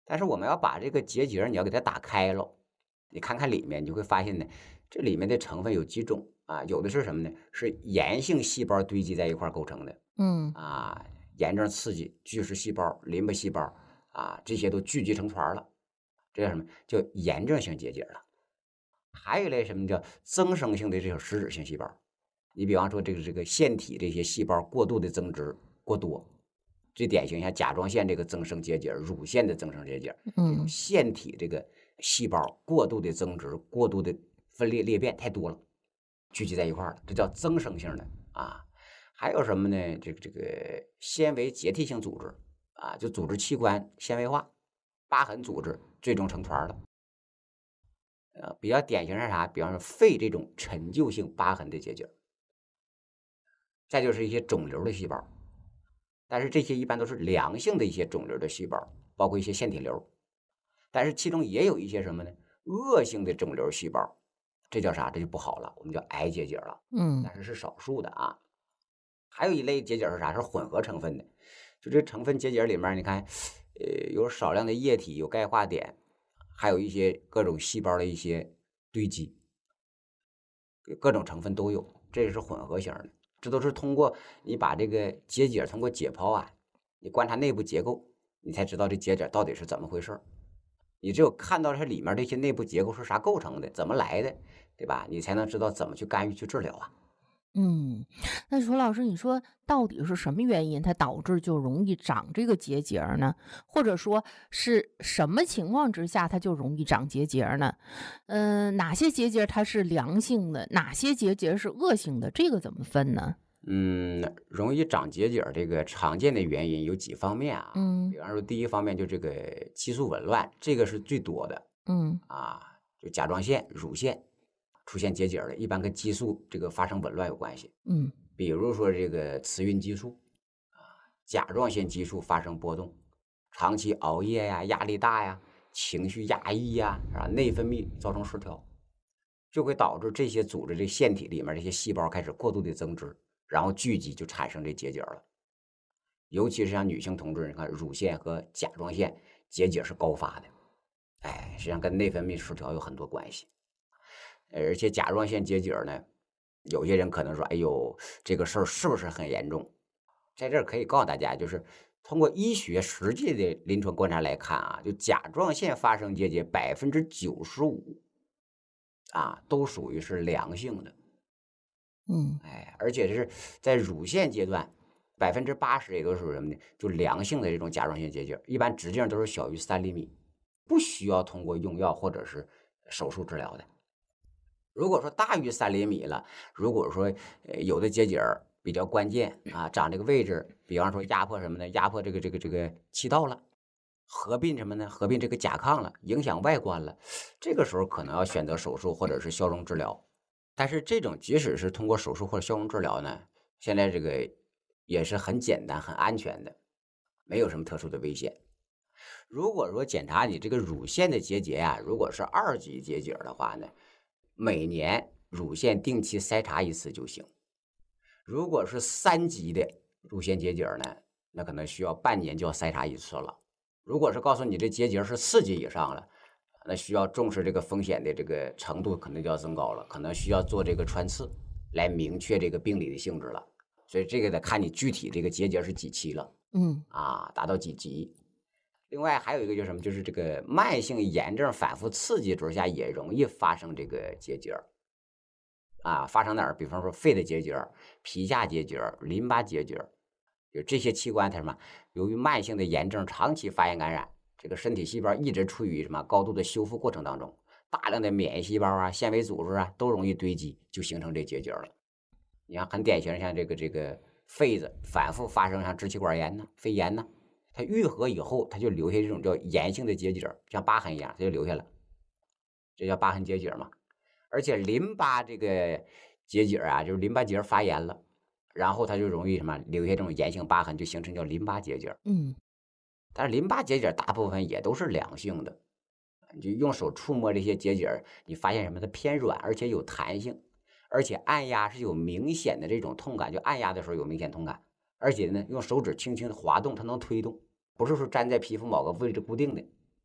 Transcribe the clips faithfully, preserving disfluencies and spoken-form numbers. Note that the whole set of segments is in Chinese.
但是我们要把这个结节你要给它打开了，你看看里面，你就会发现呢，这里面的成分有几种啊？有的是什么呢？是炎性细胞堆积在一块构成的嗯啊，炎症刺激巨噬细胞、淋巴细胞啊，这些都聚集成团了，这叫什么？叫炎症性结节了。还有一类什么叫增生性的这种实质性细胞，你比方说这个这个腺体这些细胞过度的增殖过多，最典型像甲状腺这个增生结节、乳腺的增生结节，这种嗯腺体这个细胞过度的增殖、过度的分裂裂变太多了，聚集在一块儿了，这叫增生性的啊。还有什么呢？这个这个纤维结缔性组织啊，就组织器官纤维化，疤痕组织最终成团了。呃，比较典型是啥？比方说肺这种陈旧性疤痕的结节，再就是一些肿瘤的细胞，但是这些一般都是良性的一些肿瘤的细胞，包括一些腺体瘤，但是其中也有一些什么呢？恶性的肿瘤细胞，这叫啥？这就不好了，我们叫癌结节了， 嗯但是是少数的啊。还有一类结节是啥？是混合成分的，就这成分结节里面，你看，呃，有少量的液体，有钙化点，还有一些各种细胞的一些堆积，各种成分都有，这也是混合型的。这都是通过你把这个结节通过解剖啊，你观察内部结构，你才知道这结节到底是怎么回事你只有看到它里面这些内部结构是啥构成的，怎么来的，对吧？你才能知道怎么去干预去治疗啊。 嗯，那楚老师，你说到底是什么原因，它导致就容易长这个结节儿呢？或者说是什么情况之下它就容易长结节儿呢？嗯、哪些结节它是良性的，哪些结节是恶性的？这个怎么分呢？ 嗯，容易长结节儿这个常见的原因有几方面啊， 嗯比方说第一方面就这个激素紊乱，这个是最多的嗯啊，就甲状腺、乳腺出现结节儿的，一般跟激素这个发生紊乱有关系。 嗯比如说这个雌孕激素啊，甲状腺激素发生波动，长期熬夜呀、压力大呀、情绪压抑呀，啊，内分泌造成失调，就会导致这些组织这腺体里面这些细胞开始过度的增殖，然后聚集就产生这结节了。尤其是像女性同志，你看乳腺和甲状腺结节是高发的，哎，实际上跟内分泌失调有很多关系。而且甲状腺结节呢，有些人可能说：“哎呦，这个事儿是不是很严重？”在这儿可以告诉大家，就是通过医学实际的临床观察来看啊，就甲状腺发生结节百分之九十五啊，都属于是良性的。 嗯哎，而且是在乳腺阶段百分之八十也都属于什么呢？就良性的这种甲状腺结节，一般直径都是小于三厘米，不需要通过用药或者是手术治疗的。如果说大于三厘米了，如果说，呃，有的结节儿比较关键，啊，长这个位置，比方说压迫什么呢？压迫这个这个这个气道了，合并什么呢？合并这个甲亢了，影响外观了，这个时候可能要选择手术或者是消融治疗。但是这种即使是通过手术或者消融治疗呢，现在这个也是很简单、很安全的，没有什么特殊的危险。如果说检查你这个乳腺的结节呀，如果是二级结节的话呢，每年乳腺定期筛查一次就行。如果是三级的乳腺结节呢，那可能需要半年就要筛查一次了。如果是告诉你这结节是四级以上了，那需要重视这个风险的这个程度可能就要增高了，可能需要做这个穿刺来明确这个病理的性质了。所以这个得看你具体这个结节是几期了嗯啊，达到几级。另外还有一个就是什么，就是这个慢性炎症反复刺激之下也容易发生这个结节啊，发生哪儿？比方说肺的结节皮下结节淋巴结节就这些器官它什么？由于慢性的炎症长期发炎感染，这个身体细胞一直处于什么高度的修复过程当中，大量的免疫细胞啊、纤维组织啊都容易堆积，就形成这结节了。你看很典型，像这个这个肺子反复发生像支气管炎呢、肺炎呢，它愈合以后，它就留下这种叫炎性的结节，像疤痕一样，它就留下了，这叫疤痕结节嘛。而且淋巴这个结节啊，就是淋巴结发炎了，然后它就容易什么留下这种炎性疤痕，就形成叫淋巴结节。 嗯但是淋巴结节大部分也都是良性的，你就用手触摸这些结节，你发现什么？它偏软，而且有弹性，而且按压是有明显的这种痛感，就按压的时候有明显痛感，而且呢，用手指轻轻的滑动，它能推动，不是说粘在皮肤某个位置固定的。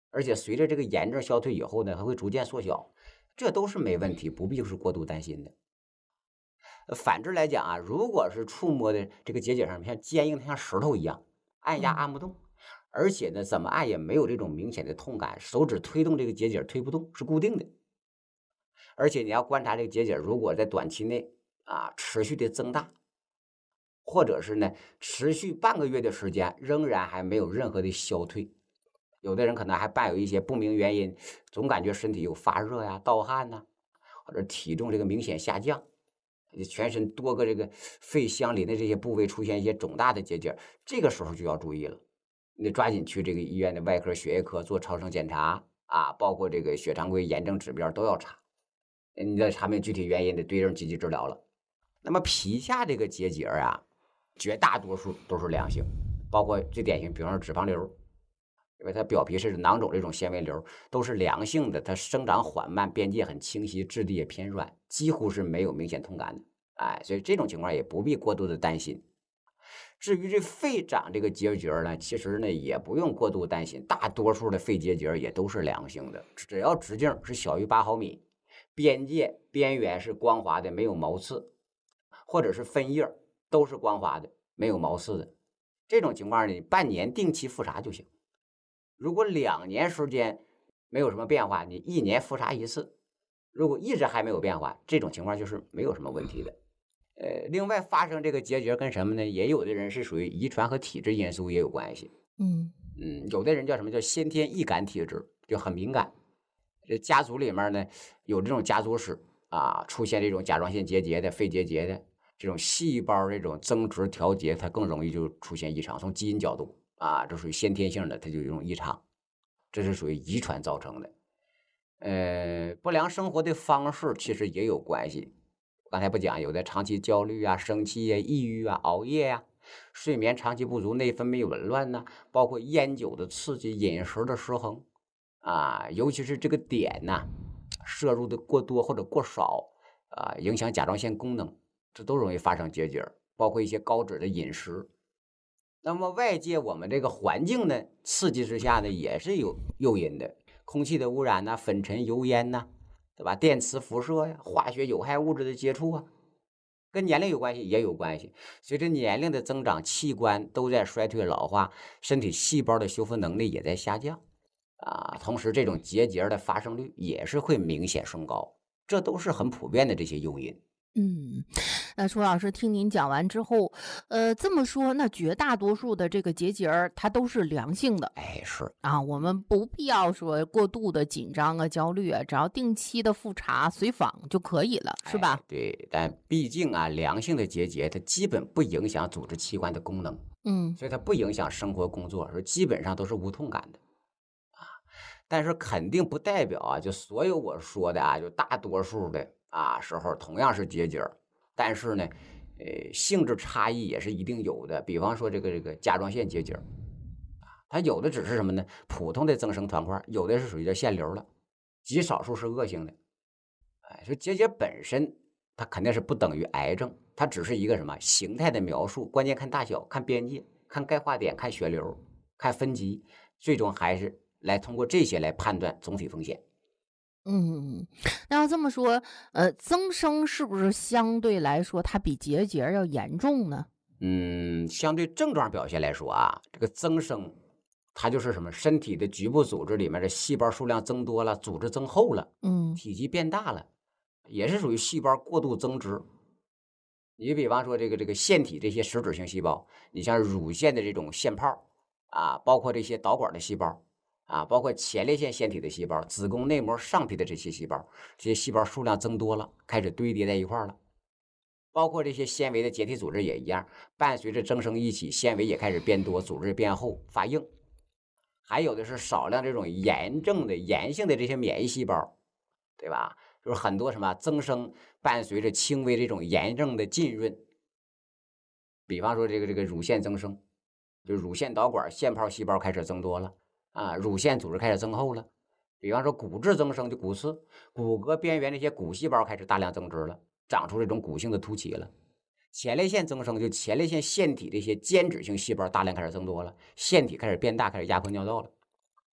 而且随着这个炎症消退以后呢，它会逐渐缩小，这都是没问题，不必是过度担心的。呃反之来讲啊，如果是触摸的这个结节上面像坚硬的像石头一样，按压嗯按不动，而且呢怎么按也没有这种明显的痛感，手指推动这个结节推不动，是固定的。而且你要观察这个结节，如果在短期内啊持续的增大，或者是呢持续半个月的时间，仍然还没有任何的消退，有的人可能还伴有一些不明原因，总感觉身体有发热呀、盗汗呐、或者体重这个明显下降，全身多个这个肺相邻的这些部位出现一些肿大的结节，这个时候就要注意了，你得抓紧去这个医院的外科、血液科做超声检查啊，包括这个血常规、炎症指标都要查，你得查明具体原因，得对症积极治疗了。那么皮下这个结节啊，绝大多数都是良性，包括最典型，比方说脂肪瘤，因为它表皮是囊肿这种纤维瘤，都是良性的，它生长缓慢，边界很清晰，质地也偏软，几乎是没有明显痛感的。哎，所以这种情况也不必过度的担心。至于这肺长这个结节呢，其实呢也不用过度担心，大多数的肺结节也都是良性的，只要直径是小于八毫米，边界边缘是光滑的，没有毛刺，或者是分叶都是光滑的，没有毛刺的，这种情况呢，半年定期复查就行。如果两年时间没有什么变化，你一年复查一次。如果一直还没有变化，这种情况就是没有什么问题的。呃，另外发生这个结节跟什么呢？也有的人是属于遗传和体质因素也有关系。 嗯嗯，有的人叫什么叫先天易感体质，就很敏感。这家族里面呢有这种家族史啊，出现这种甲状腺结节的、肺结节的这种细胞这种增殖调节，它更容易就出现异常。从基因角度啊，这属于先天性的，它就有这种异常，这是属于遗传造成的。呃，不良生活的方式其实也有关系。刚才不讲，有的长期焦虑啊、生气呀、抑郁啊、熬夜呀、睡眠长期不足、内分泌紊乱呐、包括烟酒的刺激、饮食的失衡啊，尤其是这个碘呐、摄入的过多或者过少啊，影响甲状腺功能，这都容易发生结节儿。包括一些高脂的饮食，那么外界我们这个环境呢，刺激之下呢，也是有诱因的，空气的污染呐、粉尘、油烟呐、对吧？电磁辐射呀、化学有害物质的接触啊，跟年龄有关系，也有关系。随着年龄的增长，器官都在衰退老化，身体细胞的修复能力也在下降啊。同时，这种结节的发生率也是会明显升高，这都是很普遍的这些诱因。 嗯，那楚老师听您讲完之后，呃，这么说，那绝大多数的这个结节儿它都是良性的哎，是， 啊，我们不必要说过度的紧张啊、焦虑啊，只要定期的复查、随访就可以了，是吧？ 哎对，但毕竟啊，良性的结节它基本不影响组织器官的功能， 嗯所以它不影响生活工作，说基本上都是无痛感的。但是肯定不代表啊，就所有我说的啊，就大多数的啊时候同样是结节儿，但是呢，呃，性质差异也是一定有的。比方说这个这个甲状腺结节儿，它有的只是什么呢？普通的增生团块，有的是属于叫腺瘤了，极少数是恶性的。哎，说结节本身它肯定是不等于癌症，它只是一个什么形态的描述，关键看大小、看边界、看钙化点、看血流、看分级，最终还是来通过这些来判断总体风险。 嗯，那要这么说，呃，增生是不是相对来说它比结节儿要严重呢？ 嗯，相对症状表现来说啊，这个增生，它就是什么身体的局部组织里面的细胞数量增多了，组织增厚了， 嗯体积变大了，也是属于细胞过度增殖。你比方说这个这个腺体这些实质性细胞，你像乳腺的这种腺泡啊，包括这些导管的细胞啊，包括前列腺腺体的细胞、子宫内膜上皮的这些细胞，这些细胞数量增多了，开始堆叠在一块儿了。包括这些纤维的结缔组织也一样，伴随着增生一起，纤维也开始变多，组织变厚发硬。还有的是少量这种炎症的炎性的这些免疫细胞，对吧？就是很多什么增生伴随着轻微这种炎症的浸润，比方说这个这个乳腺增生，就乳腺导管腺泡细胞开始增多了啊，乳腺组织开始增厚了。比方说骨质增生就骨刺，骨骼边缘这些骨细胞开始大量增殖了，长出这种骨性的突起了。前列腺增生就前列腺腺体这些间质性细胞大量开始增多了，腺体开始变大，开始压迫尿道了。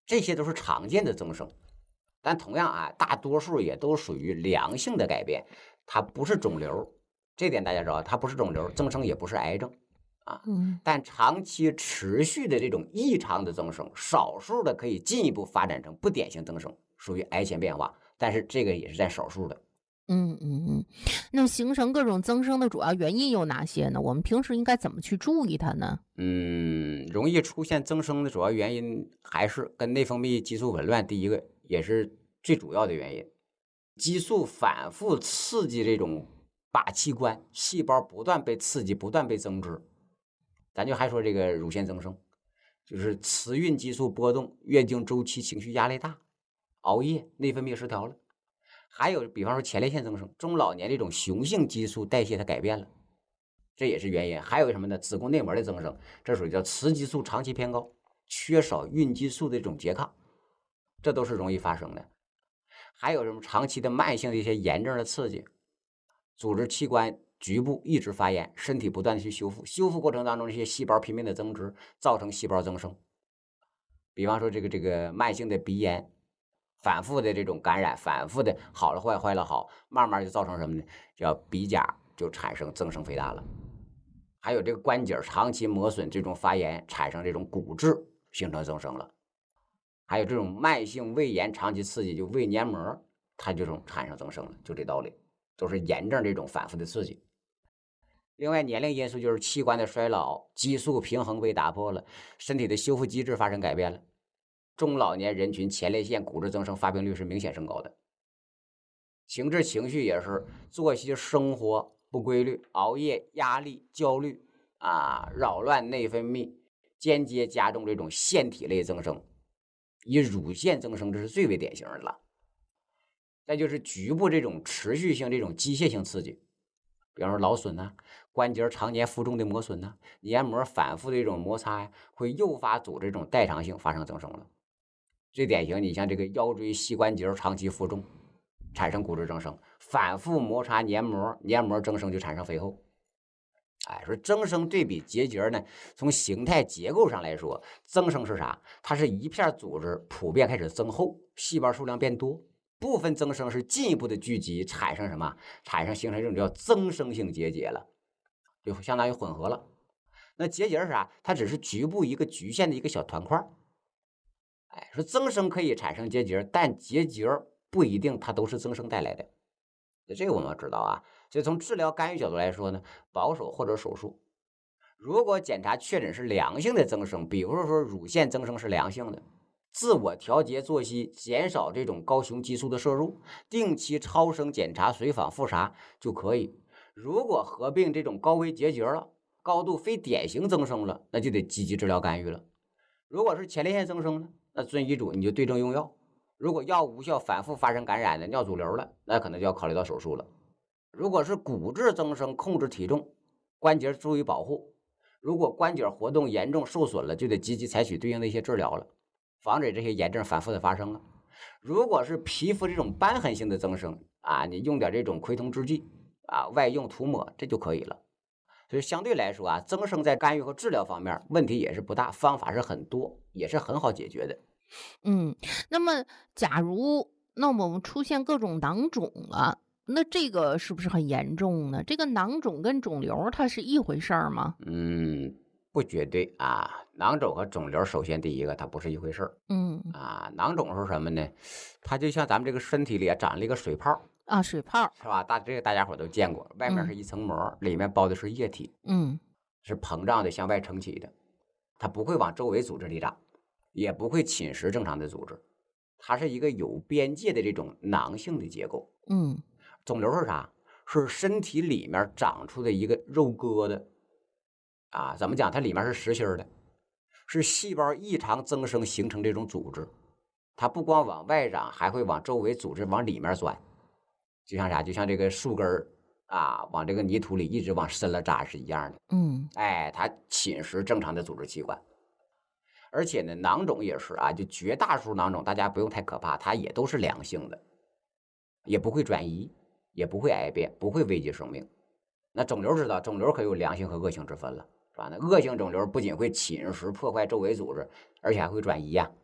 这些都是常见的增生。但同样啊，大多数也都属于良性的改变，它不是肿瘤，这点大家知道，它不是肿瘤，增生也不是癌症啊。 嗯但长期持续的这种异常的增生，少数的可以进一步发展成不典型增生，属于癌前变化，但是这个也是占少数的。 嗯嗯嗯。那形成各种增生的主要原因有哪些呢？我们平时应该怎么去注意它呢？ 嗯，容易出现增生的主要原因还是跟内分泌激素紊乱，第一个也是最主要的原因。激素反复刺激这种靶器官，细胞不断被刺激，不断被增殖。咱就还说这个乳腺增生，就是雌孕激素波动，月经周期，情绪压力大，熬夜，内分泌失调了。还有比方说前列腺增生，中老年这种雄性激素代谢它改变了，这也是原因。还有什么呢？子宫内膜的增生，这属于叫雌激素长期偏高，缺少孕激素的这种拮抗，这都是容易发生的。还有什么长期的慢性的一些炎症的刺激，组织器官局部一直发炎，身体不断的去修复，修复过程当中这些细胞拼命的增殖，造成细胞增生。比方说这个这个慢性的鼻炎，反复的这种感染，反复的好了坏，坏了好，慢慢就造成什么呢？叫鼻甲就产生增生肥大了。还有这个关节长期磨损，这种发炎产生这种骨质形成增生了。还有这种慢性胃炎长期刺激，就胃黏膜它这种产生增生了，就这道理，都是炎症这种反复的刺激。另外年龄因素就是器官的衰老，激素平衡被打破了，身体的修复机制发生改变了。中老年人群前列腺骨质增生发病率是明显升高的。情志情绪也是，作息生活不规律，熬夜、压力、焦虑啊，扰乱内分泌，间接加重这种腺体类增生，以乳腺增生这是最为典型的了。再就是局部这种持续性这种机械性刺激，比方说劳损呐、啊，关节常年负重的磨损呐、啊，黏膜反复的这种摩擦呀、啊，会诱发组织这种代偿性发生增生了。最典型，你像这个腰椎膝关节长期负重，产生骨质增生，反复摩擦黏膜，黏膜增生就产生肥厚。哎，说增生对比结节呢，从形态结构上来说，增生是啥？它是一片组织普遍开始增厚，细胞数量变多。部分增生是进一步的聚集，产生什么？产生形成这种叫增生性结节了，就相当于混合了。那结节是啥？它只是局部一个局限的一个小团块。哎，说增生可以产生结节，但结节不一定它都是增生带来的。这个我们要知道啊。所以从治疗干预角度来说呢，保守或者手术。如果检查确诊是良性的增生，比如说乳腺增生是良性的，自我调节作息，减少这种高雄激素的摄入，定期超声检查、随访复查就可以。如果合并这种高危结节了，高度非典型增生了，那就得积极治疗干预了。如果是前列腺增生呢，那遵医嘱你就对症用药。如果药无效，反复发生感染的尿阻瘤了，那可能就要考虑到手术了。如果是骨质增生，控制体重，关节注意保护。如果关节活动严重受损了，就得积极采取对应的一些治疗了，防止这些炎症反复的发生了。如果是皮肤这种瘢痕性的增生啊，你用点这种溃痛制剂啊，外用涂抹，这就可以了。所以相对来说啊，增生在干预和治疗方面问题也是不大，方法是很多，也是很好解决的。 嗯，那么假如那我们出现各种囊肿了，那这个是不是很严重呢？这个囊肿跟肿瘤它是一回事儿吗？ 嗯，不绝对啊。囊肿和肿瘤，首先第一个它不是一回事儿。 嗯啊，囊肿是什么呢？它就像咱们这个身体里啊长了一个水泡， 啊，水泡， 是吧？大这个大家伙都见过，外面是一层膜，里面包的是液体， 嗯是膨胀的向外撑起的，它不会往周围组织里长，也不会侵蚀正常的组织，它是一个有边界的这种囊性的结构。 嗯肿瘤是啥？是身体里面长出的一个肉疙瘩啊，怎么讲？它里面是实心的，是细胞异常增生形成这种组织，它不光往外长，还会往周围组织往里面钻，就像啥？就像这个树根儿啊，往这个泥土里一直往深了扎是一样的。 嗯哎，它侵蚀正常的组织器官。而且呢，囊肿也是啊，就绝大多数囊肿，大家不用太可怕，它也都是良性的，也不会转移，也不会癌变，不会危及生命。那肿瘤知道，肿瘤可有良性和恶性之分了，是吧？那恶性肿瘤不仅会侵蚀破坏周围组织，而且还会转移呀、啊。